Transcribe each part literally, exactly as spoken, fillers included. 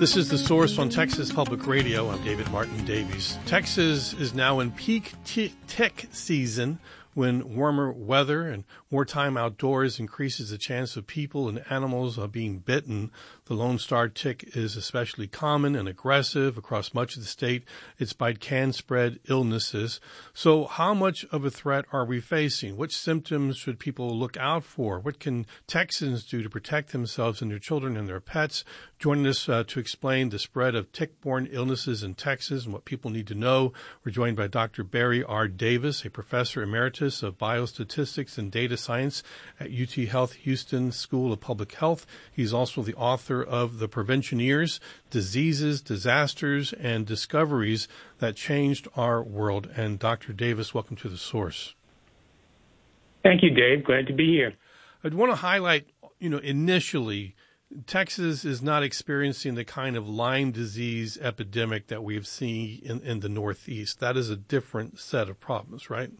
This is The Source on Texas Public Radio. I'm David Martin Davies. Texas is now in peak t- tick season, when warmer weather and more time outdoors increases the chance of people and animals uh, being bitten. The Lone Star tick is especially common and aggressive across much of the state. Its bite can spread illnesses. So how much of a threat are we facing? Which symptoms should people look out for? What can Texans do to protect themselves and their children and their pets? Joining us uh, to explain the spread of tick-borne illnesses in Texas and what people need to know, we're joined by Doctor Barry R. Davis, a professor emeritus of biostatistics and data science at U T Health Houston School of Public Health. He's also the author of The Preventioneers, Diseases, Disasters, and Discoveries That Changed Our World. And Doctor Davis, welcome to The Source. Thank you, Dave. Glad to be here. I'd want to highlight, you know, initially, Texas is not experiencing the kind of Lyme disease epidemic that we've seen in, in the Northeast. That is a different set of problems, right?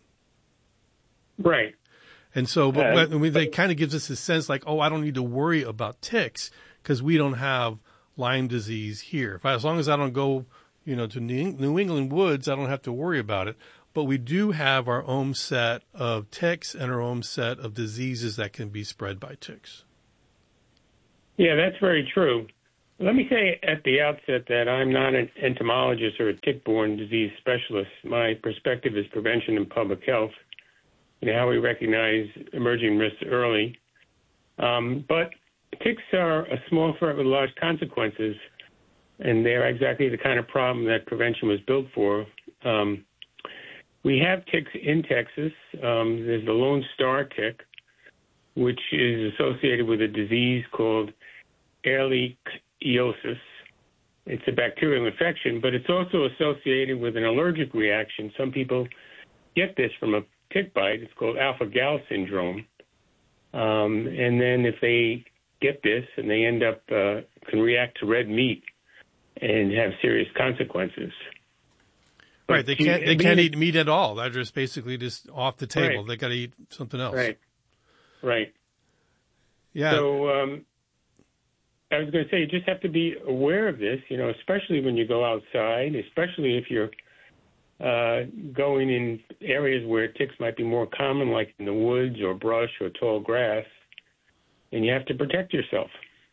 Right. And so but, uh, I mean, that kind of gives us a sense like, oh, I don't need to worry about ticks because we don't have Lyme disease here. If I, as long as I don't go, you know, to New England woods, I don't have to worry about it. But we do have our own set of ticks and our own set of diseases that can be spread by ticks. Yeah, that's very true. Let me say at the outset that I'm not an entomologist or a tick-borne disease specialist. My perspective is prevention and public health, and how we recognize emerging risks early. Um, but ticks are a small threat with large consequences, and they're exactly the kind of problem that prevention was built for. Um, we have ticks in Texas. Um, there's the Lone Star tick, which is associated with a disease called ehrlichiosis. It's a bacterial infection, but it's also associated with an allergic reaction. Some people get this from a tick bite. It's called alpha-gal syndrome. Um, and then if they get this and they end up, uh, can react to red meat and have serious consequences. Right. But they can't, they can't eat meat at all. They're just basically just off the table. Right. They got to eat something else. Right. Right. Yeah. So, um, I was going to say, you just have to be aware of this, you know, especially when you go outside, especially if you're uh, going in areas where ticks might be more common, like in the woods or brush or tall grass, and you have to protect yourself.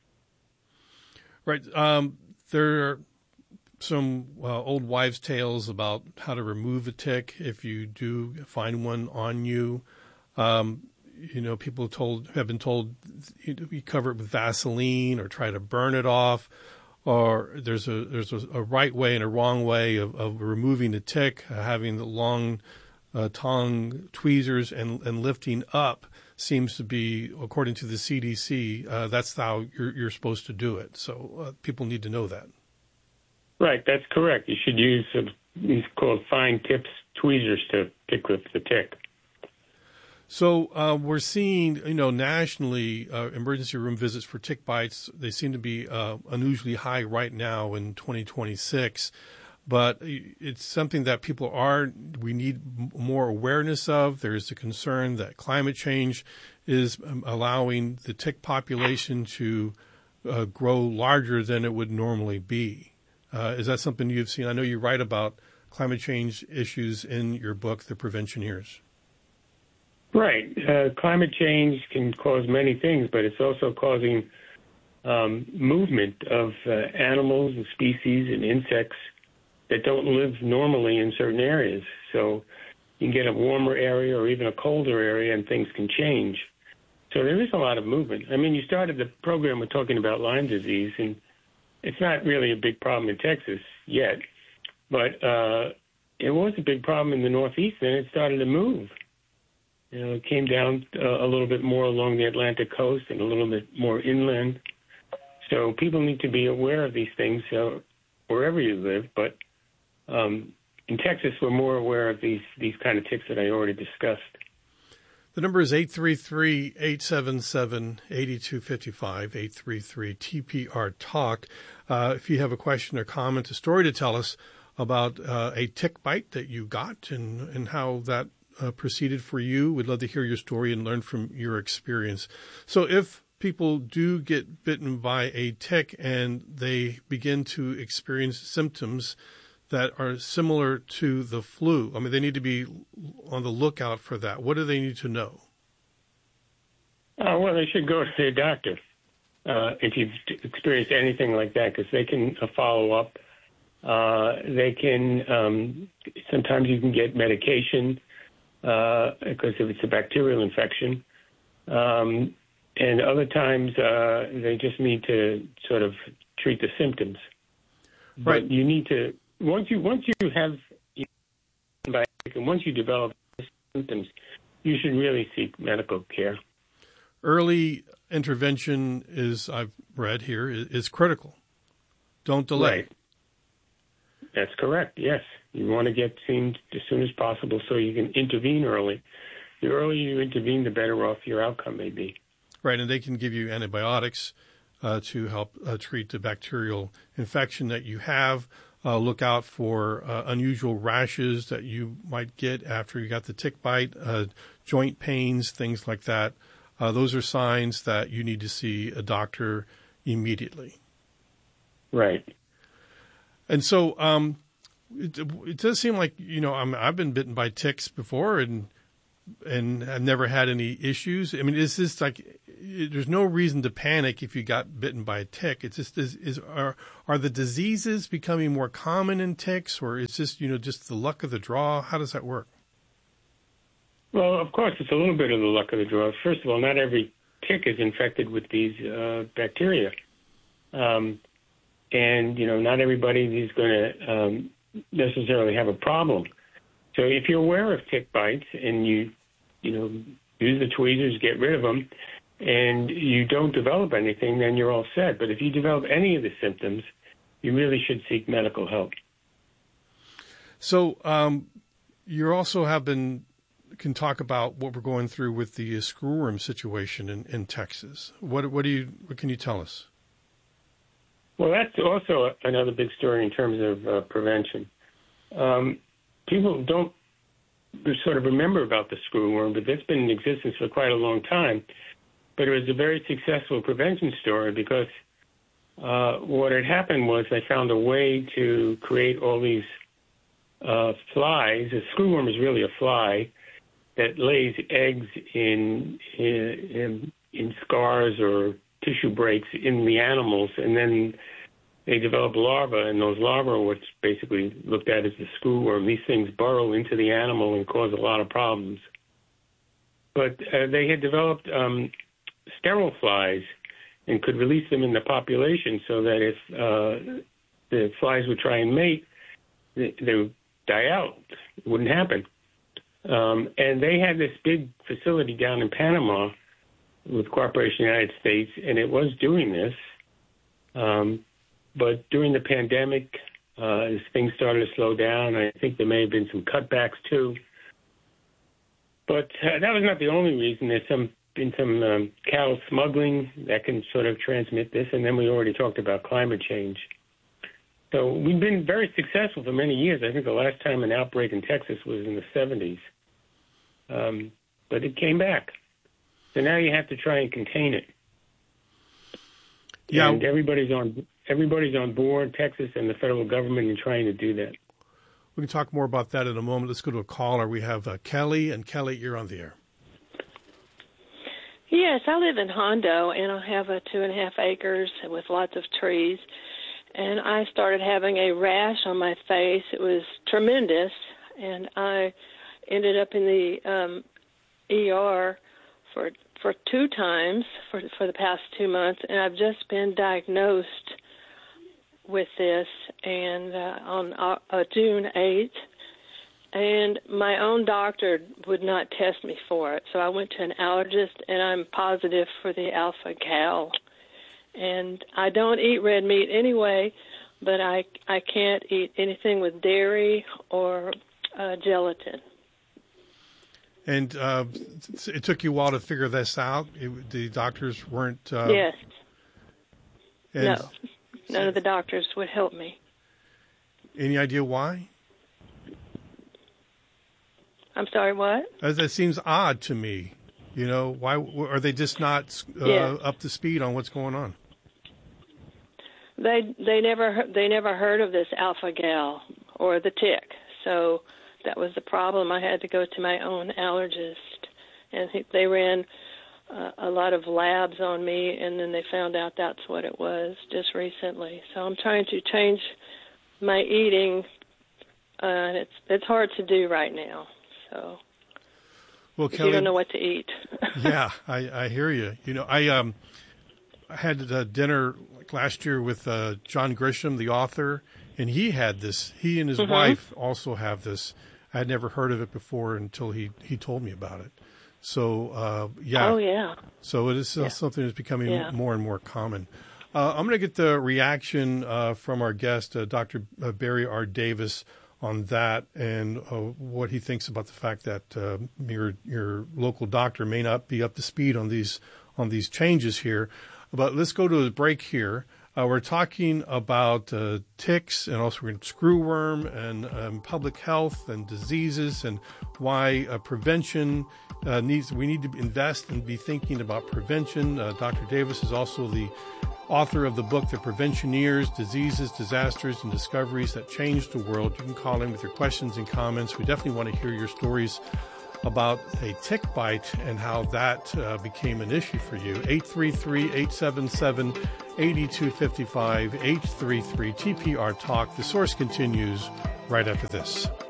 Right. Um, there are some uh, old wives' tales about how to remove a tick if you do find one on you. Um, You know, people told have been told you cover it with Vaseline or try to burn it off, or there's a there's a, a right way and a wrong way of, of removing the tick, uh, having the long uh, tongue tweezers and, and lifting up seems to be, according to the C D C, uh, that's how you're, you're supposed to do it. So uh, people need to know that. Right, that's correct. You should use uh, these called fine tips tweezers to pick with the tick. So uh, we're seeing, you know, nationally, uh, emergency room visits for tick bites, they seem to be uh, unusually high right now in twenty twenty-six. But it's something that people are, we need more awareness of. There's a concern that climate change is um, allowing the tick population to uh, grow larger than it would normally be. Uh, is that something you've seen? I know you write about climate change issues in your book, The Preventioneers. Right. Uh, climate change can cause many things, but it's also causing um, movement of uh, animals and species and insects that don't live normally in certain areas. So you can get a warmer area or even a colder area and things can change. So there is a lot of movement. I mean, you started the program with talking about Lyme disease, and it's not really a big problem in Texas yet, but uh, it was a big problem in the Northeast, and it started to move. You know, it came down uh, a little bit more along the Atlantic coast and a little bit more inland. So people need to be aware of these things uh, wherever you live. But um, in Texas, we're more aware of these, these kind of ticks that I already discussed. The number is eight three three, eight seven seven, eight two five five, eight three three T P R Talk. Uh, if you have a question or comment, a story to tell us about uh, a tick bite that you got and, and how that Uh, proceeded for you. We'd love to hear your story and learn from your experience. So if people do get bitten by a tick and they begin to experience symptoms that are similar to the flu? I mean, they need to be on the lookout for that. What do they need to know? Uh, well, they should go to their doctor uh, if you've experienced anything like that, because they can uh, follow up. Uh, they can, um, sometimes you can get medication uh, because if it's a bacterial infection. Um, and other times uh, they just need to sort of treat the symptoms. Right. But you need to, once you once you have, and once you develop symptoms, you should really seek medical care. Early intervention is, I've read here, is critical. Don't delay. Right. That's correct, yes. You want to get seen as soon as possible so you can intervene early. The earlier you intervene, the better off your outcome may be. Right, and they can give you antibiotics uh, to help uh, treat the bacterial infection that you have. Uh, look out for uh, unusual rashes that you might get after you got the tick bite, uh, joint pains, things like that. Uh, those are signs that you need to see a doctor immediately. Right. And so um, it, it does seem like, you know, I'm, I've been bitten by ticks before and and I've never had any issues. I mean, is this like, there's no reason to panic if you got bitten by a tick. It's just, is, is are, are the diseases becoming more common in ticks, or is this, you know, just the luck of the draw? How does that work? Well, of course, it's a little bit of the luck of the draw. First of all, not every tick is infected with these uh, bacteria. Um, and, you know, not everybody is going to um, necessarily have a problem. So if you're aware of tick bites and you, you know, use the tweezers, get rid of them, and you don't develop anything, then you're all set. But if you develop any of the symptoms, you really should seek medical help. So um, you also have been, can talk about what we're going through with the uh, screwworm situation in, in Texas. What, what do you, what can you tell us? Well, that's also another big story in terms of uh, prevention. Um, people don't sort of remember about the screwworm, but that's been in existence for quite a long time. But it was a very successful prevention story because uh, what had happened was they found a way to create all these uh, flies. A screwworm is really a fly that lays eggs in, in in scars or tissue breaks in the animals, and then they develop larvae, and those larvae are what's basically looked at as the screwworm. These things burrow into the animal and cause a lot of problems. But uh, they had developed um, sterile flies and could release them in the population so that if uh, the flies would try and mate, they, they would die out. It wouldn't happen. Um, and they had this big facility down in Panama with Cooperation United States, and it was doing this. Um, but during the pandemic, uh, as things started to slow down, I think there may have been some cutbacks too. But uh, that was not the only reason. There's some been some um, cattle smuggling that can sort of transmit this, and then we already talked about climate change. So we've been very successful for many years. I think the last time an outbreak in Texas was in the seventies. Um, but it came back. So now you have to try and contain it. Yeah. And everybody's on everybody's on board, Texas and the federal government, in trying to do that. We can talk more about that in a moment. Let's go to a caller. We have uh, Kelly, and Kelly, you're on the air. Yes, I live in Hondo, and I have a two and a half acres with lots of trees. And I started having a rash on my face. It was tremendous, and I ended up in the um, E R for for two times for for the past two months, and I've just been diagnosed with this, and uh, on uh, June eighth. And my own doctor would not test me for it, so I went to an allergist, and I'm positive for the alpha-gal. And I don't eat red meat anyway, but I, I can't eat anything with dairy or uh, gelatin. And uh, it took you a while to figure this out? It, the doctors weren't... Uh, yes. And no. None of the doctors would help me. Any idea why? I'm sorry, what? As that seems odd to me. You know, why are they just not uh, yeah. up to speed on what's going on? They they never they never heard of this alpha gal or the tick, so that was the problem. I had to go to my own allergist, and he, they ran uh, a lot of labs on me, and then they found out that's what it was just recently. So I'm trying to change my eating, uh, and it's it's hard to do right now. So. Well, Kelly, you don't know what to eat. yeah, I, I hear you. You know, I um, I had uh, dinner like last year with uh, John Grisham, the author, and he had this. He and his mm-hmm. wife also have this. I had never heard of it before until he, he told me about it. So, uh, yeah. Oh, yeah. So it is uh, yeah. something that's becoming yeah. more and more common. Uh, I'm going to get the reaction uh, from our guest, uh, Doctor Barry R. Davis, on that and uh, what he thinks about the fact that uh, your your local doctor may not be up to speed on these on these changes here. But let's go to a break here. Uh, we're talking about uh, ticks and also screwworm and um, public health and diseases and why uh, prevention uh, needs. We need to invest and be thinking about prevention. Uh, Doctor Davis is also the author of the book, The Preventioneers, Diseases, Disasters, and Discoveries That Changed the World. You can call in with your questions and comments. We definitely want to hear your stories about a tick bite and how that uh, became an issue for you. eight three three, eight seven seven, eight two five five, eight three three T P R Talk. The Source continues right after this.